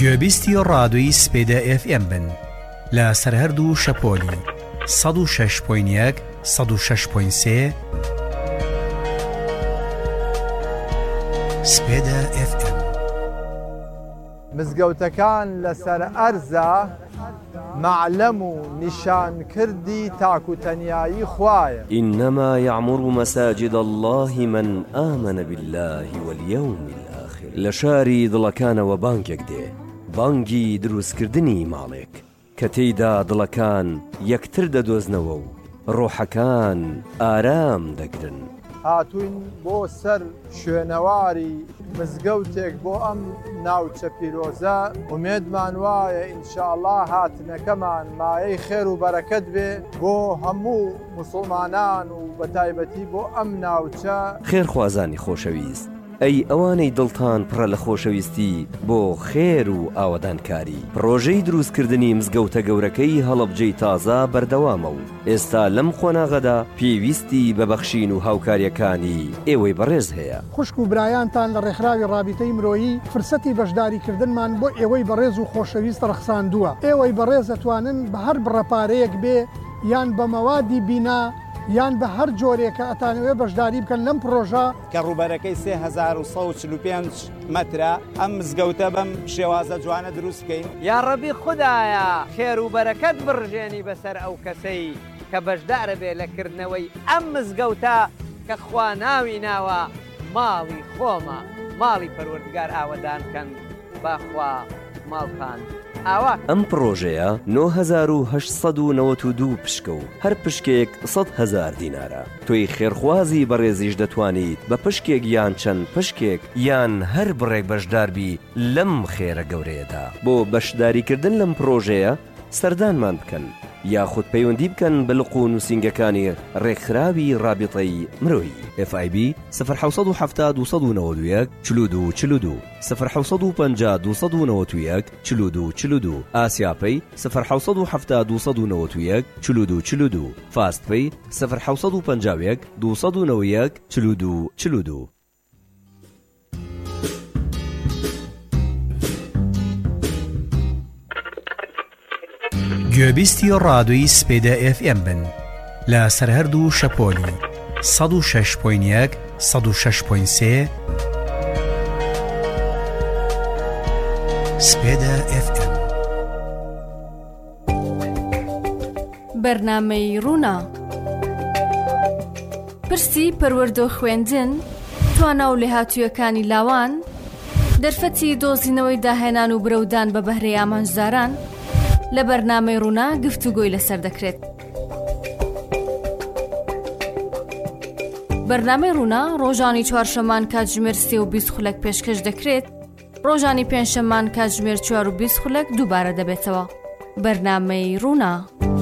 گوێبیستی ڕادۆیی سپێدە FM بن لە سەرهەرد و شەپۆلی 106.1 106.3 سپێدە FM. مزگەوتەکان لەسەر ئەرزە معلەم و نیشانکردی تاکوتەنیایی خوایە. إنما يعمر مساجد الله من آمن بالله واليوم الآخر. لشاری دڵەکانەوە بانگێک دێ، بانگی دروستکردنی ماڵێک کە تێیدا دڵەکان یەکتر دەدۆزنەوە و ڕۆحەکان ئارام دەگرن. هاتوین بۆ سەر شوێنەواری مزگەوتێک بۆ ئەم ناوچە پیرۆزە. ومێدمان وایە ئینشاءالله هاتنەکەمان مایەی خێر و بەرەکەت بێ بۆ هەموو موسڵمانان و بەتایبەتی بۆ ئەم ناوچە. خێرخوازانی خۆشەویست، ئەی ئەوانەی دڵتان پڕە لە خۆشەویستی بۆ خێر و ئاوەدانکاری، پرۆژەی دروستکردنی مزگەوتە گەورەکەی هەڵەبجەی تازە بەردەوامە و ئێستا لەم خۆناغەدا پێویستی بەبەخشین و هاوکاریەکانی ئێوەی بەڕێز هەیە. خوشک و برایانتان لە ڕێکخراوی ڕابطەی مرۆیی فرسەتی بەشداریکردنمان بۆ ئێوەی بەڕێز و خۆشەویست ڕەخساندووە. ئێوەی بەڕێز دەتوانن بە هەر بڕەپارەیەک بێ یان بە مەوادی بینا یان بە هەر جۆرێکە ئەتانەوێ بەشداری بکەن لەم پرۆژە کە ڕووبەرەکەی 3145 مەترە. ئەم مزگەوتە بەم شێوازە جوانە دروست بکەین. یا ڕەبی خودایە خێر و بەرەکەت بڕژێنی بەسەر ئەو کەسەی کە بەشدارە بێ لەکردنەوەی ئەم مزگەوتە کە خوا ناوی ناوە ماڵی خۆمە، ماڵی پەروەردگار ئاوەدان کەن باخوا ماڵتان ئاوا. ئەم پرۆژەیە 9892 پشکە و هەر پشکێک 100,000 دینارە. تۆی خێرخوازی بەڕێزیش دەتوانیت بە پشکێک یان چەند پشکێک یان هەر بڕێک بەشداربی لەم خێرە گەورەیەدا. بۆ بەشداریکردن لەم پرۆژەیە سەردانمان بکەن یاخود پەیوەندی بکەن بە لقو و نووسینگەکانی ڕێکخراوی ڕابطەی مرۆیی FIB 0770 291 42 42 0750 291 42 42 ئاسیاپەی 0770 291 42 42 فاستپەی 0751 291 42 42. گوێبیستی ڕادۆیی سپێدە FM بن لە سەرهەرد و شەپۆلی 106.1 106.3 سپێدە FM. بەرنامەی ڕوونا پرسی پەروەردە خوێندن، توانا و لێهاتوویەکانی لاوان، دەرفەتی دۆزینەوەی داهێنان و برەودان بە بەهرەی ئامانجداران لە بەرنامەی ڕوونا گفتوگۆی لەسەر دەکرێت. بەرنامەی ڕوونا ڕۆژانی چوارشەمان کاتژمێر 3:20 خولەک پێشکەش دەکرێت، ڕۆژانی پێنجشەمان کاتژمێر 4:20 خولەک دووبارە دەبێتەوە. بەرنامەی ڕوونا.